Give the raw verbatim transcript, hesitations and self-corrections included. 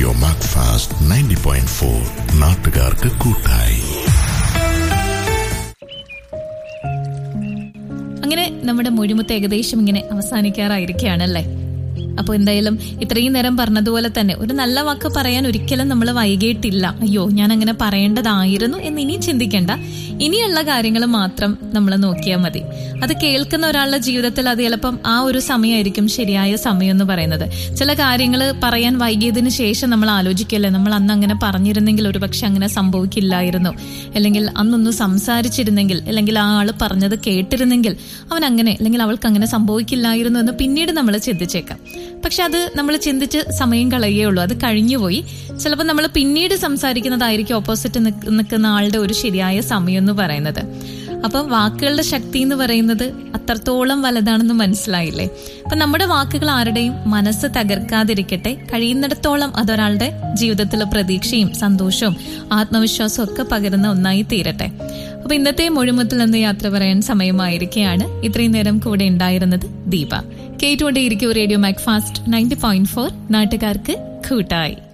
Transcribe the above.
Radio Macfast ninety point four നാട്ടുകാർക്ക് കൂട്ടായി. അങ്ങനെ നമ്മുടെ മൊഴിമുത്ത് ഏകദേശം ഇങ്ങനെ അവസാനിക്കാറായിരിക്കുകയാണല്ലേ. അപ്പോൾ എന്തായാലും ഇത്രയും നേരം പറഞ്ഞതുപോലെ തന്നെ ഒരു നല്ല വാക്ക് പറയാൻ ഒരിക്കലും നമ്മൾ വൈകിയിട്ടില്ല. അയ്യോ ഞാൻ അങ്ങനെ പറയേണ്ടതായിരുന്നു എന്ന് ഇനി ചിന്തിക്കേണ്ട. ഇനിയുള്ള കാര്യങ്ങൾ മാത്രം നമ്മൾ നോക്കിയാൽ മതി. അത് കേൾക്കുന്ന ഒരാളുടെ ജീവിതത്തിൽ അത് ചിലപ്പം ആ ഒരു സമയമായിരിക്കും ശരിയായ സമയം എന്ന് പറയുന്നത്. ചില കാര്യങ്ങൾ പറയാൻ വൈകിയതിന് ശേഷം നമ്മൾ ആലോചിക്കല്ലേ, നമ്മൾ അന്ന് അങ്ങനെ പറഞ്ഞിരുന്നെങ്കിൽ ഒരു പക്ഷെ അങ്ങനെ സംഭവിക്കില്ലായിരുന്നു, അല്ലെങ്കിൽ അന്നൊന്ന് സംസാരിച്ചിരുന്നെങ്കിൽ, അല്ലെങ്കിൽ ആ ആള് പറഞ്ഞത് കേട്ടിരുന്നെങ്കിൽ അവൻ അങ്ങനെ അല്ലെങ്കിൽ അവൾക്ക് അങ്ങനെ സംഭവിക്കില്ലായിരുന്നു എന്ന് പിന്നീട് നമ്മൾ ചിന്തിച്ചേക്കാം. പക്ഷെ അത് നമ്മൾ ചിന്തിച്ച് സമയം കളയേ ഉള്ളൂ. അത് കഴിഞ്ഞുപോയി. ചിലപ്പോൾ നമ്മൾ പിന്നീട് സംസാരിക്കുന്നതായിരിക്കും ഓപ്പോസിറ്റ് നിൽക്കുന്ന ആളുടെ ഒരു ശരിയായ സമയം എന്ന് പറയുന്നത്. അപ്പൊ വാക്കുകളുടെ ശക്തി എന്ന് പറയുന്നത് അത്രത്തോളം വലുതാണെന്ന് മനസ്സിലായില്ലേ? അപ്പൊ നമ്മുടെ വാക്കുകൾ ആരുടെയും മനസ്സ് തകർക്കാതിരിക്കട്ടെ. കഴിയുന്നിടത്തോളം അതൊരാളുടെ ജീവിതത്തിലെ പ്രതീക്ഷയും സന്തോഷവും ആത്മവിശ്വാസവും ഒക്കെ പകരുന്ന ഒന്നായി തീരട്ടെ. അപ്പൊ ഇന്നത്തെ മൊഴിമുത്തിൽ നിന്ന് യാത്ര പറയാൻ സമയമായിരിക്കുകയാണ്. ഇത്രയും നേരം കൂടെ ഉണ്ടായിരുന്നത് Deepa. കേട്ടുകൊണ്ടേയിരിക്കും radio Macfast ninety point four നാട്ടുകാർക്ക് കൂട്ടായി.